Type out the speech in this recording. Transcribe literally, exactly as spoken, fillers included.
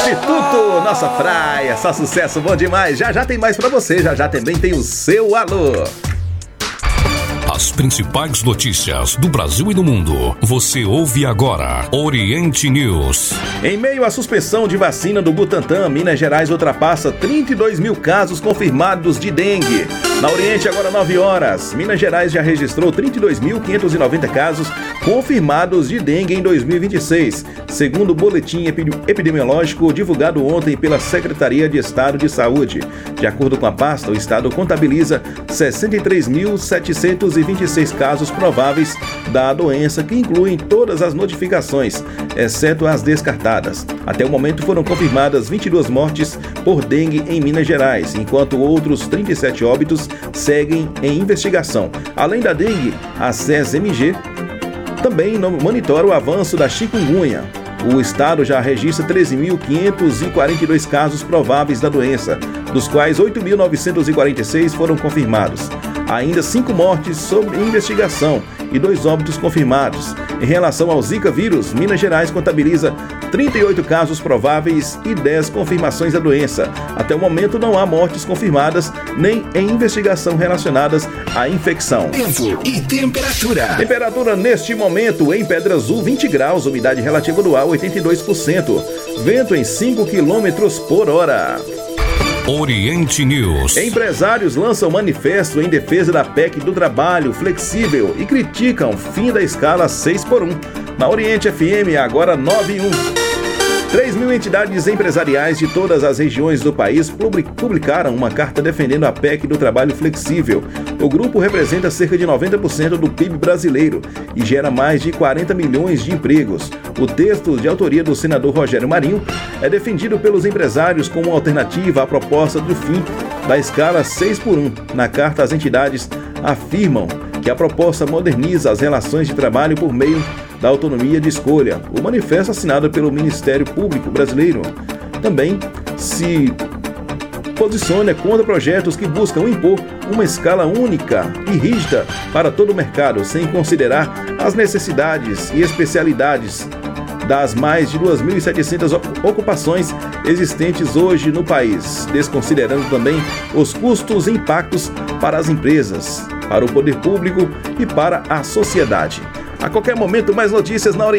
Instituto Nossa Praia, só sucesso, bom demais. Já já tem mais pra você, já já também tem o seu alô. As principais notícias do Brasil e do mundo, você ouve agora. Oriente News. Em meio à suspensão de vacina do Butantan, Minas Gerais ultrapassa trinta e dois mil casos confirmados de dengue. Na Oriente, agora nove horas, Minas Gerais já registrou trinta e dois mil quinhentos e noventa casos confirmados de dengue em dois mil e vinte e seis, segundo o boletim epidemiológico divulgado ontem pela Secretaria de Estado de Saúde. De acordo com a pasta, o estado contabiliza sessenta e três mil setecentos e vinte e seis casos prováveis da doença, que incluem todas as notificações, exceto as descartadas. Até o momento foram confirmadas vinte e duas mortes por dengue em Minas Gerais, enquanto outros trinta e sete óbitos seguem em investigação. Além da dengue, a S E S M G também monitora o avanço da chikungunya. O estado já registra treze mil quinhentos e quarenta e dois casos prováveis da doença, dos quais oito mil novecentos e quarenta e seis foram confirmados. Ainda cinco mortes sob investigação e dois óbitos confirmados. Em relação ao Zika vírus, Minas Gerais contabiliza trinta e oito casos prováveis e dez confirmações da doença. Até o momento não há mortes confirmadas nem em investigação relacionadas à infecção. Tempo e temperatura. Temperatura neste momento em Pedra Azul vinte graus, umidade relativa do ar oitenta e dois por cento. Vento em cinco quilômetros por hora. Oriente News. Empresários lançam manifesto em defesa da P E C do trabalho flexível e criticam fim da escala seis por um. Na Oriente F M, agora nove e um. três mil entidades empresariais de todas as regiões do país publicaram uma carta defendendo a P E C do trabalho flexível. O grupo representa cerca de noventa por cento do P I B brasileiro e gera mais de quarenta milhões de empregos. O texto, de autoria do senador Rogério Marinho, é defendido pelos empresários como alternativa à proposta do fim da escala seis por um. Na carta, as entidades afirmam que a proposta moderniza as relações de trabalho por meio da autonomia de escolha. O manifesto, assinado pelo Ministério Público Brasileiro, também se posiciona contra projetos que buscam impor uma escala única e rígida para todo o mercado, sem considerar as necessidades e especialidades das mais de duas mil e setecentas ocupações existentes hoje no país, desconsiderando também os custos e impactos para as empresas, para o poder público e para a sociedade. A qualquer momento, mais notícias na Oriente.